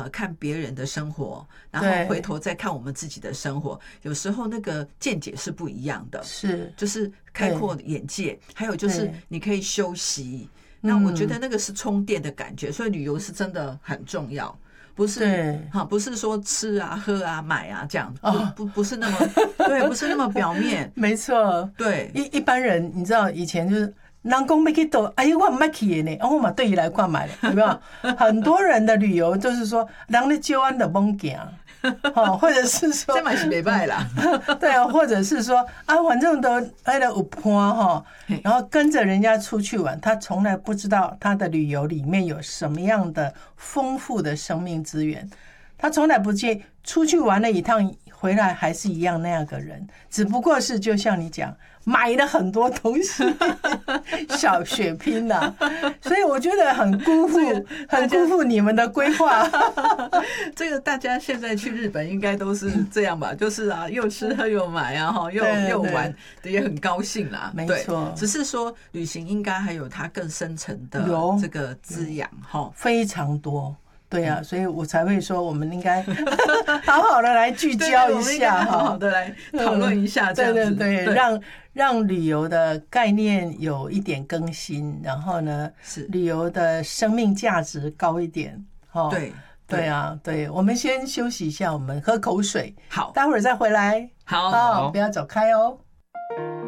看别人的生活，然后回头再看我们自己的生活，有时候那个见解是不一样的， 是就是开阔眼界，还有就是你可以休息。那我觉得那个是充电的感觉，所以旅游是真的很重要。不是不是说吃啊、喝啊、买啊这样，不是那么对，不是那么表面。 没错， 对， 一般人你知道以前就是人讲要去倒，哎呦我唔去的呢，我嘛对伊来看买了，有没有？很多人的旅游就是说，人咧招安的懵行。或者是说这嘛是没败啦， 对啊，或者是说啊，反正都挨了有坡哈，然后跟着人家出去玩，他从来不知道他的旅游里面有什么样的丰富的生命资源，他从来不介意出去玩了一趟回来还是一样那样个人，只不过是就像你讲。买了很多东西，小血拼啦，所以我觉得很辜负你们的规划。 这个大家现在去日本应该都是这样吧，就是啊，又吃喝又买啊，又玩，也很高兴啦。 没错， 只是说旅行应该还有它更深层的这个滋养哈， 非常多。对啊，所以我才会说，我们应该好好的来聚焦一下， 好好的来讨论一下，这样子， 对，让旅游的概念有一点更新，然后呢，旅游的生命价值高一点。对啊，对，我们先休息一下，我们喝口水， 好， 待会儿再回来。 好， 不要走开哦。